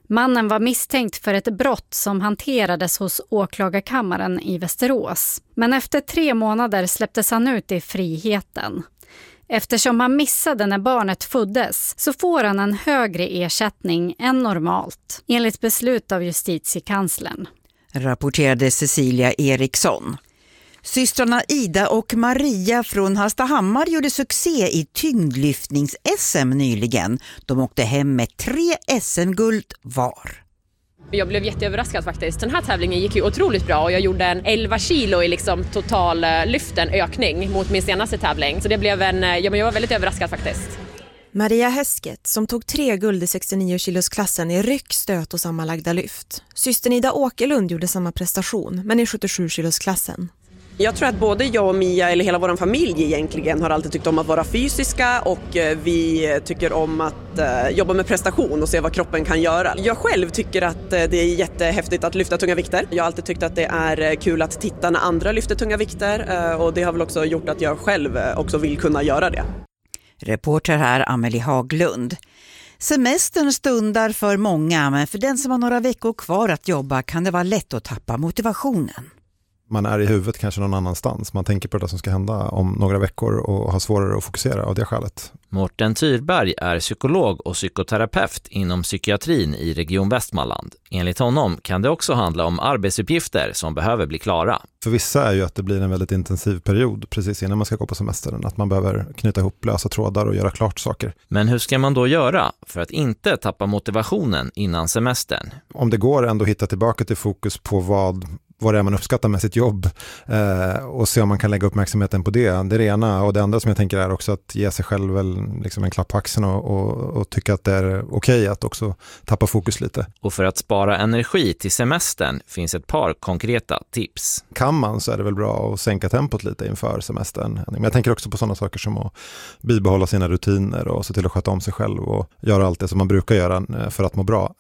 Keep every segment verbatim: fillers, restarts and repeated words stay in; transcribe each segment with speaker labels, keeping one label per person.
Speaker 1: Mannen var misstänkt för ett brott som hanterades hos åklagarkammaren i Västerås. Men efter tre månader släpptes han ut i friheten. Eftersom han missade när barnet föddes så får han en högre ersättning än normalt, enligt beslut av justitiekanslern.
Speaker 2: Rapporterade Cecilia Eriksson. Systrarna Ida och Maria från Hallstahammar gjorde succé i tyngdlyftnings-S M nyligen. De åkte hem med tre S M-guld var.
Speaker 3: Jag blev jätteöverraskad faktiskt. Den här tävlingen gick ju otroligt bra och jag gjorde en elva kilo i liksom total lyften ökning mot min senaste tävling. Så det blev en, ja, men jag var väldigt överraskad faktiskt.
Speaker 4: Maria Häsket som tog tre guld i sextionio kilos klassen i ryck, stöt och sammanlagda lyft. Systern Ida Åkerlund gjorde samma prestation men i sjuttiosju kilos klassen.
Speaker 5: Jag tror att både jag och Mia eller hela vår familj egentligen har alltid tyckt om att vara fysiska och vi tycker om att jobba med prestation och se vad kroppen kan göra. Jag själv tycker att det är jättehäftigt att lyfta tunga vikter. Jag har alltid tyckt att det är kul att titta när andra lyfter tunga vikter och det har väl också gjort att jag själv också vill kunna göra det.
Speaker 2: Reporter här Amelie Haglund. Semestern stundar för många, men för den som har några veckor kvar att jobba kan det vara lätt att tappa motivationen.
Speaker 6: Man är i huvudet kanske någon annanstans. Man tänker på det som ska hända om några veckor och har svårare att fokusera av det skälet.
Speaker 7: Mårten Tyrberg är psykolog och psykoterapeut inom psykiatrin i Region Västmanland. Enligt honom kan det också handla om arbetsuppgifter som behöver bli klara.
Speaker 6: För vissa är ju att det blir en väldigt intensiv period precis innan man ska gå på semestern. Att man behöver knyta ihop lösa trådar och göra klart saker.
Speaker 7: Men hur ska man då göra för att inte tappa motivationen innan semestern?
Speaker 6: Om det går ändå hitta tillbaka till fokus på vad... vad det är man uppskattar med sitt jobb eh, och se om man kan lägga uppmärksamheten på det. Det är det ena, och det andra som jag tänker är också att ge sig själv väl, liksom en klapp på axeln och, och, och tycka att det är okej att också tappa fokus lite.
Speaker 7: Och för att spara energi till semestern finns ett par konkreta tips.
Speaker 6: Kan man så är det väl bra att sänka tempot lite inför semestern. Men jag tänker också på sådana saker som att bibehålla sina rutiner och se till att sköta om sig själv och göra allt det som man brukar göra för att må bra.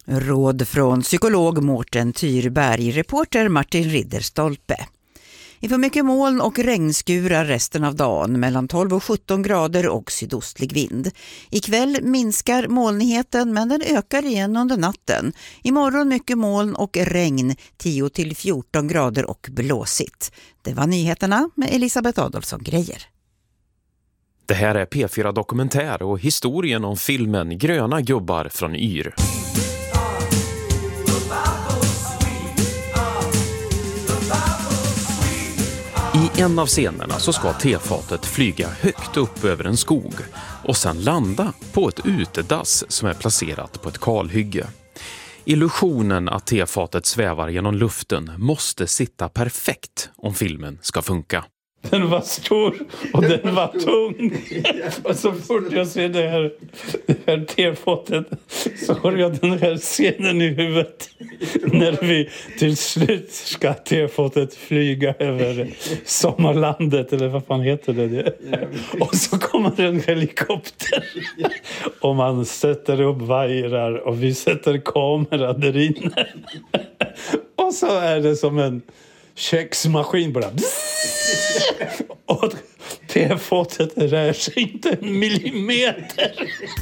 Speaker 2: Råd från psykolog Mårten Tyrberg, reporter Martin Ridderstolpe. Vi får mycket moln och regnskurar resten av dagen mellan tolv och sjutton grader och sydostlig vind. Ikväll minskar molnigheten men den ökar igen under natten. Imorgon mycket moln och regn, tio till fjorton grader och blåsigt. Det var nyheterna med Elisabeth Adolfsson Grejer.
Speaker 8: Det här är P fyra Dokumentär och historien om filmen Gröna gubbar från Yr. I en av scenerna så ska tefatet flyga högt upp över en skog och sen landa på ett utedass som är placerat på ett kalhygge. Illusionen att tefatet svävar genom luften måste sitta perfekt om filmen ska funka.
Speaker 9: Den var stor och den var tung. Och så fort jag ser det här, det här tefatet så har jag den här scenen i huvudet. När vi till slut ska tefatet flyga över sommarlandet, eller vad fan heter det? Och så kommer en helikopter. Och man sätter upp vajrar och vi sätter kamera där inne. Och så är det som en köksmaskin bara. Och tefatet rör sig inte en millimeter.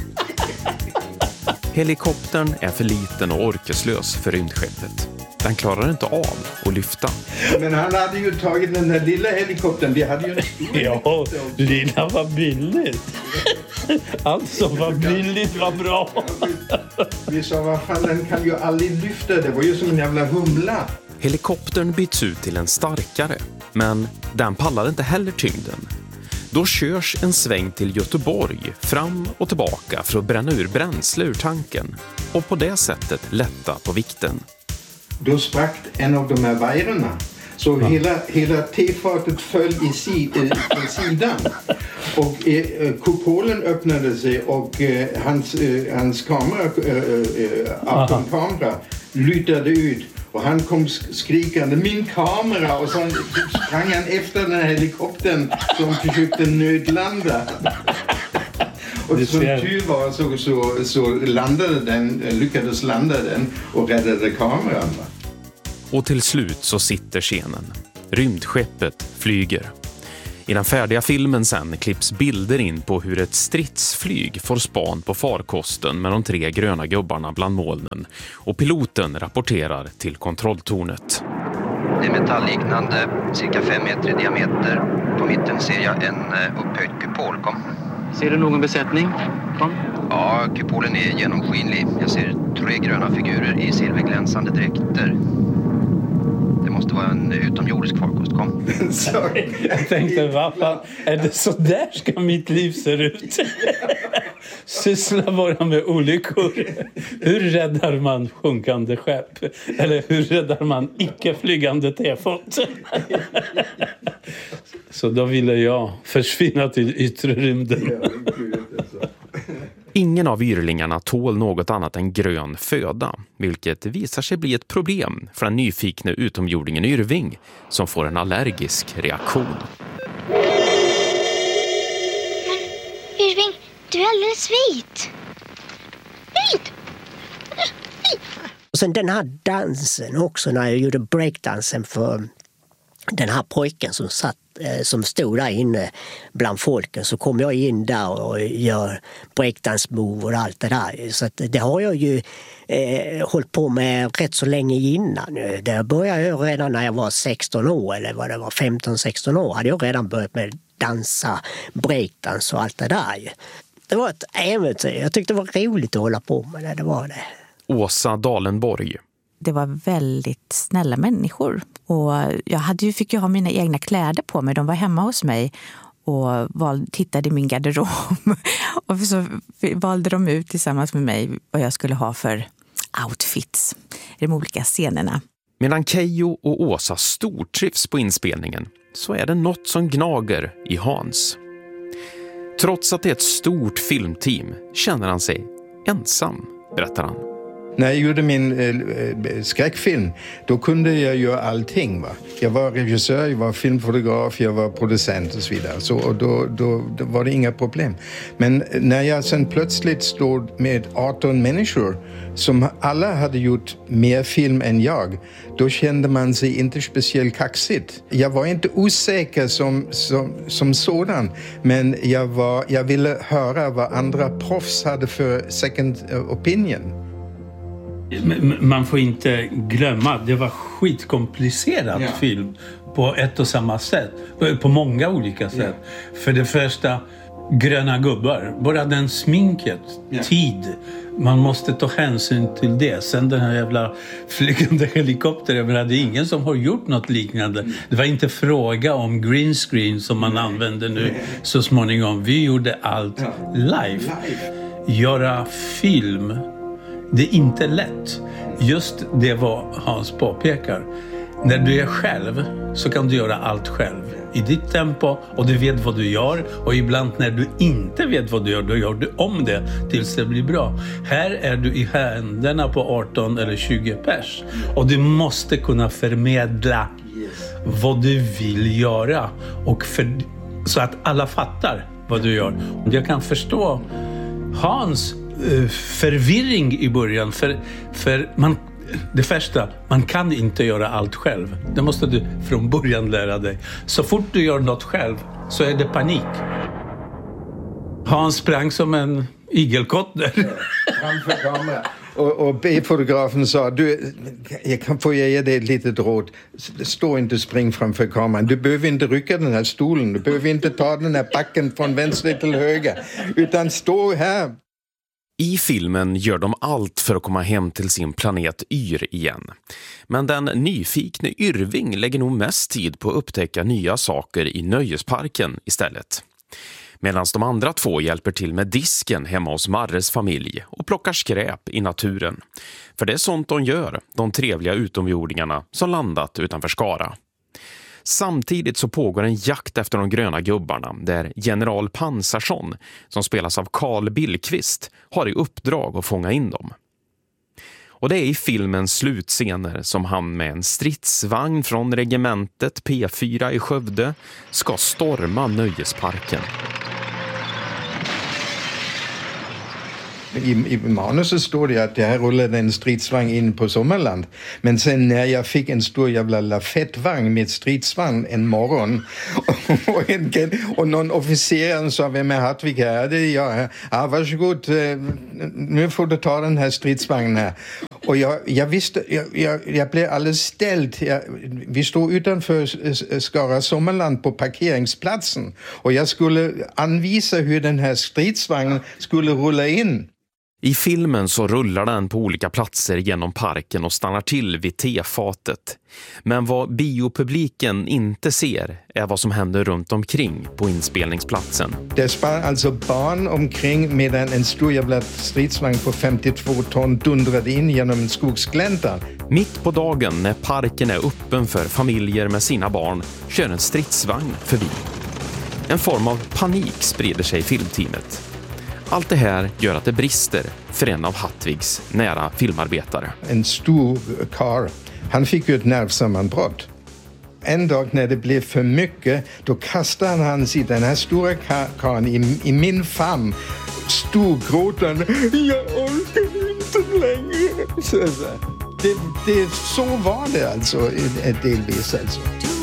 Speaker 8: Helikoptern är för liten och orkeslös för rymdskeppet. Den klarar inte av att lyfta.
Speaker 10: Men han hade ju tagit den där lilla helikoptern. Det hade ju...
Speaker 9: Ja, lilla var billigt. Allt som var billigt var bra.
Speaker 10: Vi sa, vad fan, den kan ju aldrig lyfta. Det var ju som en jävla humla.
Speaker 8: Helikoptern byts ut till en starkare, men den pallar inte heller tyngden. Då körs en sväng till Göteborg fram och tillbaka för att bränna ur bränsle ur tanken och på det sättet lätta på vikten.
Speaker 10: Då sprack en av de här vajrarna. Så ja. hela, hela tefatet föll i sid, eh, sidan. Och eh, kupolen öppnade sig och eh, hans, eh, hans kamera, eh, eh, aftonkamera, lytade ut. Och han kom skrikande, min kamera, och så sprang han efter den här helikoptern som försökte nödlanda. Och som tur var så, så, så landade den, lyckades landa den och räddade kameran.
Speaker 8: Och till slut så sitter scenen. Rymdskeppet flyger. I den färdiga filmen sen klipps bilder in på hur ett stridsflyg får span på farkosten med de tre gröna gubbarna bland molnen och piloten rapporterar till kontrolltornet.
Speaker 11: Det är metallliknande, cirka fem meter i diameter. På mitten ser jag en upphöjd kupol. Kom.
Speaker 12: Ser du någon besättning? Kom.
Speaker 11: Ja, kupolen är genomskinlig. Jag ser tre gröna figurer i silverglänsande dräkter. Det måste vara en utomjordisk farkost. Kom.
Speaker 9: Jag tänkte, vad fan, är det så där ska mitt liv se ut? Syssla bara med olyckor. Hur räddar man sjunkande skepp? Eller hur räddar man icke-flygande tefat? Så då ville jag försvinna till yttre rymden.
Speaker 8: Ingen av yrlingarna tål något annat än grön föda, vilket visar sig bli ett problem för den nyfikne utomjordingen Yrving som får en allergisk reaktion.
Speaker 13: Men Yrving, du är alldeles vit. Vit!
Speaker 14: Och sen den här dansen också, när jag gjorde breakdansen för den här pojken som satt som stod där inne bland folken, så kom jag in där och gör breakdance-move och allt det där. Så att det har jag ju eh, hållit på med rätt så länge innan. Det började jag redan när jag var sexton år, eller vad det var, femton sexton år hade jag redan börjat med dansa, breakdance och allt det där. Det var ett äventyr. Jag tyckte det var roligt att hålla på med det, det var det.
Speaker 8: Åsa Dalenborg.
Speaker 15: Det var väldigt snälla människor och jag hade ju, fick ju ha mina egna kläder på mig. De var hemma hos mig och val, tittade i min garderob och så valde de ut tillsammans med mig vad jag skulle ha för outfits i de olika scenerna.
Speaker 8: Medan Keijo och Åsa stortrivs på inspelningen så är det något som gnager i Hans. Trots att det är ett stort filmteam känner han sig ensam, berättar han.
Speaker 10: När jag gjorde min äh, skräckfilm, då kunde jag göra allting. Va? Jag var regissör, jag var filmfotograf, jag var producent och så vidare. Så, och då, då, då var det inga problem. Men när jag sen plötsligt stod med arton människor som alla hade gjort mer film än jag, då kände man sig inte speciellt kaxigt. Jag var inte osäker som, som, som sådan, men jag, var, jag ville höra vad andra proffs hade för second opinion.
Speaker 9: Man får inte glömma, det var skitkomplicerad ja. film på ett och samma sätt. På många olika sätt. Ja. För det första, gröna gubbar. Bara den sminket, ja. tid. Man måste ta hänsyn till det. Sen den här jävla flygande helikoptern. Men det är ingen som har gjort något liknande. Det var inte fråga om green screen som man använder nu så småningom. Vi gjorde allt live. Göra film, det är inte lätt. Just det vad Hans påpekar. När du är själv så kan du göra allt själv. I ditt tempo och du vet vad du gör. Och ibland när du inte vet vad du gör, då gör du om det tills det blir bra. Här är du i händerna på arton eller tjugo pers. Och du måste kunna förmedla vad du vill göra. Och för, så att alla fattar vad du gör. Jag kan förstå Hans förvirring i början. För, för man, det första, man kan inte göra allt själv. Det måste du från början lära dig. Så fort du gör något själv så är det panik. Han sprang som en igelkott där.
Speaker 10: Framför kameran. Och, och B-fotografen sa, du, jag kan få ge dig ett litet råd. Stå inte och spring framför kameran. Du behöver inte rycka den här stolen. Du behöver inte ta den här backen från vänster till höger. Utan stå här.
Speaker 8: I filmen gör de allt för att komma hem till sin planet Yr igen. Men den nyfikne Yrving lägger nog mest tid på att upptäcka nya saker i nöjesparken istället. Medan de andra två hjälper till med disken hemma hos Marres familj och plockar skräp i naturen. För det är sånt de gör, de trevliga utomjordingarna som landat utanför Skara. Samtidigt så pågår en jakt efter de gröna gubbarna där general Pansarsson, som spelas av Carl Billqvist, har i uppdrag att fånga in dem. Och det är i filmens slutscener som han med en stridsvagn från regementet P fyra i Skövde ska storma nöjesparken.
Speaker 10: I, I manuset står det att det här rullade en stridsvagn in på Sommarland. Men sen när jag fick en stor jävla lafettvagn med stridsvagn en morgon och, en, och någon officer sa, vem är Hartvig här? Det är jag. Ja, varsågod, nu får du ta den här stridsvagnen här. Och jag, jag visste, jag, jag, jag blev alldeles ställd. Jag, vi stod utanför Skara Sommarland på parkeringsplatsen. Och jag skulle anvisa hur den här stridsvagnen skulle rulla in.
Speaker 8: I filmen så rullar den på olika platser genom parken och stannar till vid tefatet. Men vad biopubliken inte ser är vad som händer runt omkring på inspelningsplatsen.
Speaker 10: Det sprang alltså barn omkring medan en stor jävla stridsvagn på femtiotvå ton dundrade in genom en skogsglänta.
Speaker 8: Mitt på dagen när parken är öppen för familjer med sina barn kör en stridsvagn förbi. En form av panik sprider sig i filmteamet. Allt det här gör att det brister för en av Hartvigs nära filmarbetare.
Speaker 10: En stor karl, han fick ju ett nervsammanbrott. En dag när det blev för mycket, då kastade han sig den här stora karln i, i min famn. Storgråtande, jag orkar inte längre. Så, det, det, så var det alltså, delvis alltså.